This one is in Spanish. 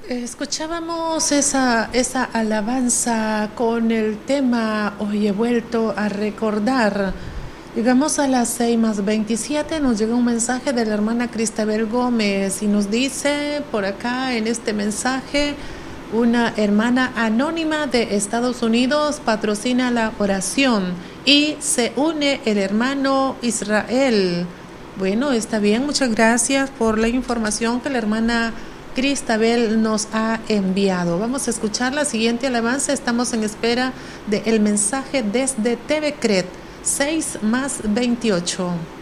Escuchábamos esa alabanza con el tema Hoy he vuelto a recordar. Llegamos a las 6:27, nos llega un mensaje de la hermana Cristabel Gómez y nos dice por acá en este mensaje, una hermana anónima de Estados Unidos patrocina la oración y se une el hermano Israel. Bueno, está bien, muchas gracias por la información que la hermana Cristabel nos ha enviado. Vamos a escuchar la siguiente alabanza. Estamos en espera del mensaje desde TV Cret 6:28.